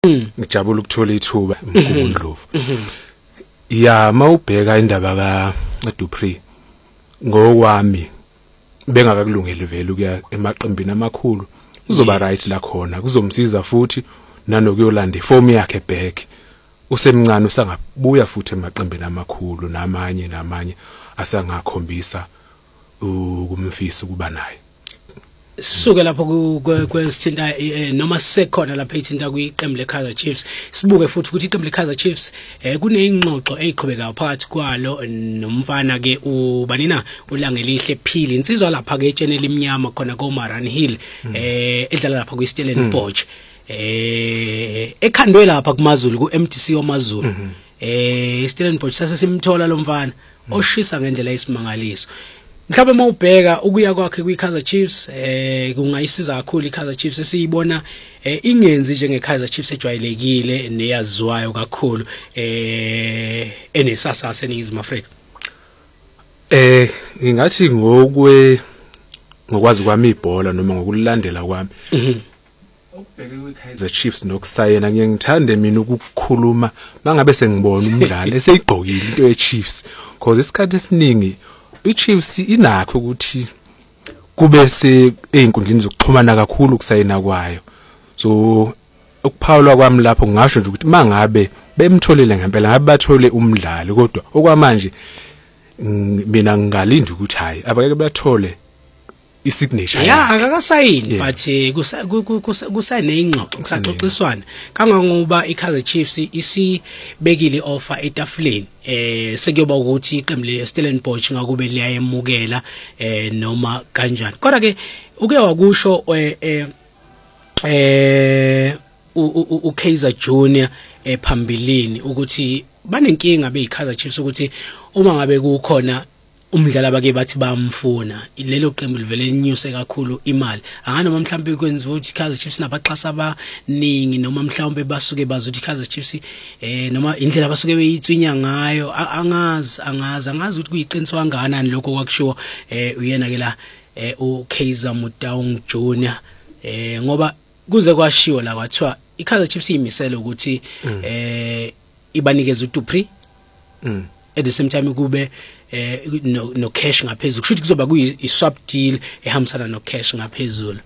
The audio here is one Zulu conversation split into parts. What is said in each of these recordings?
ngijabula ukuthola ithuba eMgungundlovu. Ya mawubheka indaba kaDupree ngokwami bengakakulungeli vele ukuya emaqembini amakhulu uzoba right la khona kuzomsiza futhi nanokuyolanda iform yakhe back usemncane usangabuya futhi emaqembini amakhulu namanye asangakhombisa ukumfisa kuba naye. Suke lapho kwesithinta noma sekhona lapha ithinta kwiqembu leKaizer Chiefs sibuke futhi ukuthi iqembu leKaizer Chiefs kuneyingxoxo eziqhubekayo phakathi kwalo nomfana ke ubanina uLangelihle Phili insizwa lapha ke etshenela iminyama khona koMaran Hill edlala lapha kwiStellenbosch ekhandwe lapha kuMazulu kuMTC waMazulu Stellenbosch sasesimthola lo mfana oshisa ngendlela esimangaliso. Mhlawumbe mawubheka ukuya kwakhe kwiKaizer Chiefs kungayisiza kakhulu iKaizer Chiefs esiyibona ingenzi njengeKaizer Chiefs ejwayelekile neyaziwayo kakhulu enesasasa eNingizimu Afrika. Ngingathi ngokwazi kwami ibhola noma ngokulandela kwami ukubheka kwiKaizer Chiefs nokusayena ngiyangithanda mina ukukhuluma mangabe sengibona umdlalo eseyigqokile into yeChiefs because isikhathi esiningi iChiefs inakho ukuthi kube einkundleni zokuxhumana kakhulu kusayina kwayo. So ukuphawula kwami lapho ngisho nje ukuthi mangabe bemtholele ngempela ngabe bathole umdlali kodwa okwamanje mina ngingalinda ukuthi hayi abake bathole isignature akakasayini but kusayine ingxoxo kusaxoxiswana kangangoba iKaizer Chiefs isibekile offer etafuleni sekuyoba ukuthi iqembu leStellenbosch ngakube liyayemukela noma kanjani kodwa ke uke wakusho uKaizer Junior phambilini ukuthi banenkinga beyiKaizer Chiefs ukuthi uma ngabe kukhona umdlali abake bathi bamfuna lelo qembu livele linyuse kakhulu imali anganoma mhlawumbe kwenziwa ukuthi iKaizer Chiefs nabaxhasa abaningi noma mhlawumbe basuke bazothi iKaizer Chiefs noma indlela basuke beyitswinya ngayo angazi ukuthi kuyiqiniso kangakanani lokho kwakushiwo uyena ke la uKaizer Motaung Junior ngoba kuze kwashiwo la kwathiwa iKaizer Chiefs imisela ukuthi ibanikeza uDupree at the same time kube no cash ngaphezulu kusho ukuthi kuzoba kuyi-swap deal ehambisana no cash ngaphezulu.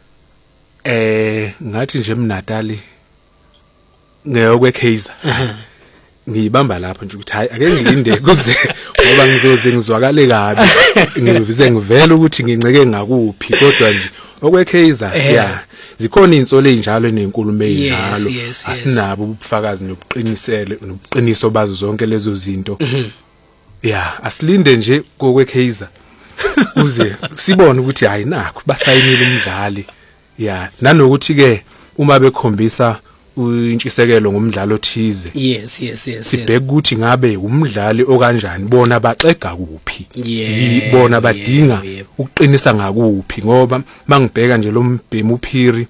Ngathi nje mNatali ngeyokweKaizer ngiyibamba lapho nje ukuthi hayi ake ngilinde kuze ngoba ngizoze ngizwakale kabi ngivize ngivela ukuthi nginceke ngakuphi kodwa nje okweKaizer zikhona insolo ezinjalo nezinkulumo ezinjalo asinabo ubufakazi nobuqiniso bazo zonke lezo zinto. Asilinde nje kokweKaizer uze sibone ukuthi hayi nakho basayinile umdlali nanokuthi ke uma bekhombisa intshisekelo ngomdlalo othize sibheka ukuthi ngabe umdlali okanjani bona baxega kuphi bona badinga ukuqinisa ngakuphi ngoba mangibheka nje lo mbhemu uPhiri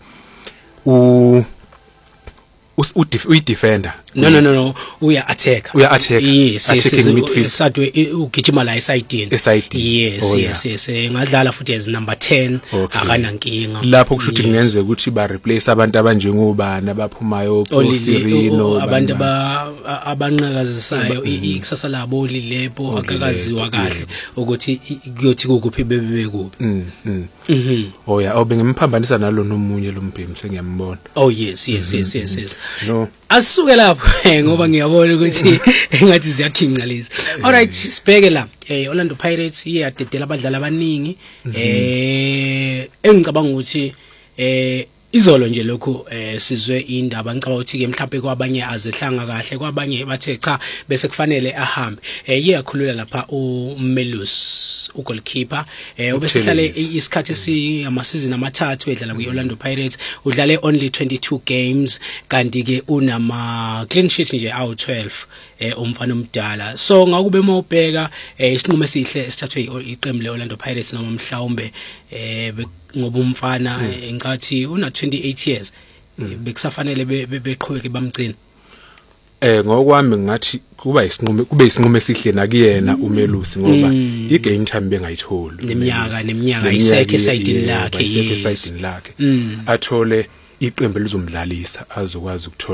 uyi-defender no uya attack attacking midfield sadwe ugijima la esayidini yes ngadlala futhi as number 10 akanankinga lapho kusho ukuthi kungenzeka ukuthi ba replace abantu abanjengobani abaphumayo Sirino abantu abanqakazisayo ikusasa labo lilepo akakaziwa kahle ukuthi kuyothi kuphi bebekuphi bengemphambanisa nalo nomunye lo mbhemu sengiyambona yes no asuke lapho ngoba ngiyabona ukuthi engathi ziyakhinqalisa. Alright sibheke la Orlando Pirates iyadedela abadlali abaningi engicabanga ukuthi izolo nje lokho sizwe indaba ngicabanga ukuthi ke mhlawumbe kwabanye azehlanga kahle kwabanye bathe cha bese kufanele ahambe iyakhulula lapha uMelus ugoalkeeper ubesihlale isikhathi esiyamasizini amathathu edlala kwiOrlando Pirates udlale only 22 games kanti ke unama clean sheet nje awu12 umfana omdala so ngakube mawubheka isinqumo esihle sithathwe iqembu leOrlando Pirates noma mhlawumbe ngoba umfana engathi una 28 years bekusafanele beqhubeke bamgcina. Ngokwami ngathi kube isinqumo esihle nakuyena uMelusi ngoba igame time bengayitholi neminyaka isekhe esayidini lakhe athole iqembu lizomdlalisa azokwazi ukuthola